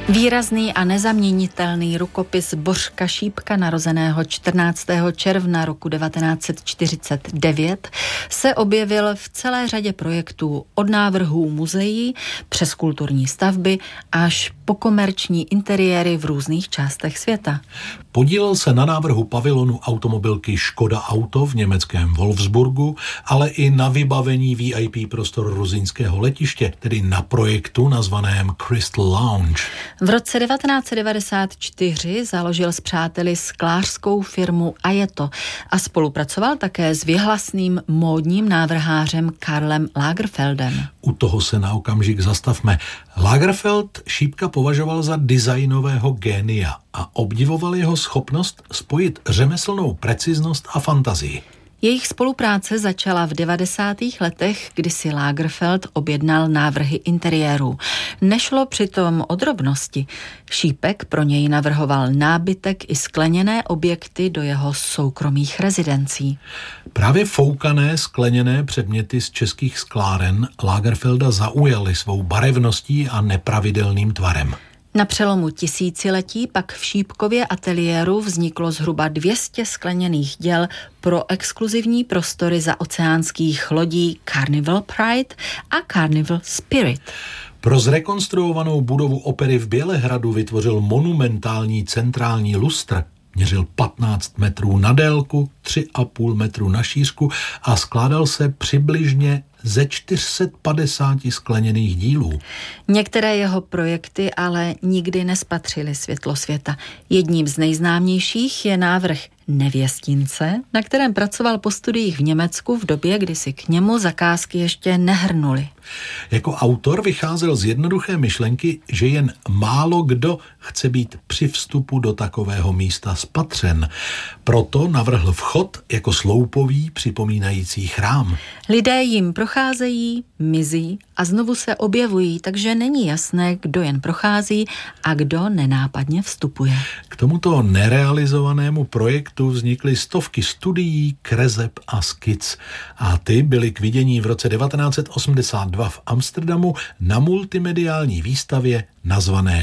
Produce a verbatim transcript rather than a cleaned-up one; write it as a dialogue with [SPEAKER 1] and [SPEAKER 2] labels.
[SPEAKER 1] Výrazný a nezaměnitelný rukopis Bořka Šípka, narozeného čtrnáctého června roku devatenáct set čtyřicet devět, se objevil v celé řadě projektů od návrhů muzeí přes kulturní stavby až po komerční interiéry v různých částech světa.
[SPEAKER 2] Podílel se na návrhu pavilonu automobilky Škoda Auto v německém Wolfsburgu, ale i na vybavení V I P prostor ruzyňského letiště, tedy na projektu nazvaném Crystal Lounge.
[SPEAKER 1] V roce devatenáct set devadesát čtyři založil s přáteli sklářskou firmu Ajeto a spolupracoval také s věhlasným módním návrhářem Karlem Lagerfeldem.
[SPEAKER 2] U toho se na okamžik zastavme. Lagerfeld Šípka považoval za designového génia a obdivoval jeho schopnost spojit řemeslnou preciznost a fantazii.
[SPEAKER 1] Jejich spolupráce začala v devadesátých letech, kdy si Lagerfeld objednal návrhy interiérů. Nešlo přitom o drobnosti. Šípek pro něj navrhoval nábytek i skleněné objekty do jeho soukromých rezidencí.
[SPEAKER 2] Právě foukané skleněné předměty z českých skláren Lagerfelda zaujaly svou barevností a nepravidelným tvarem.
[SPEAKER 1] Na přelomu tisíciletí pak v Šípkově ateliéru vzniklo zhruba dvě stě skleněných děl pro exkluzivní prostory zaoceánských lodí Carnival Pride a Carnival Spirit.
[SPEAKER 2] Pro zrekonstruovanou budovu opery v Bělehradu vytvořil monumentální centrální lustr. Měřil patnáct metrů na délku, tři a půl metru na šířku a skládal se přibližně ze čtyři sta padesát skleněných dílů.
[SPEAKER 1] Některé jeho projekty ale nikdy nespatřily světlo světa. Jedním z nejznámějších je návrh Nevěstince, na kterém pracoval po studiích v Německu v době, kdy si k němu zakázky ještě nehrnuly.
[SPEAKER 2] Jako autor vycházel z jednoduché myšlenky, že jen málo kdo chce být při vstupu do takového místa spatřen. Proto navrhl vchod jako sloupový připomínající chrám.
[SPEAKER 1] Lidé jim procházejí, mizí a znovu se objevují, takže není jasné, kdo jen prochází a kdo nenápadně vstupuje.
[SPEAKER 2] K tomuto nerealizovanému projektu vznikly stovky studií, kreseb a skic. A ty byly k vidění v roce devatenáct set osmdesát dva v Amsterdamu na multimediální výstavě nazvané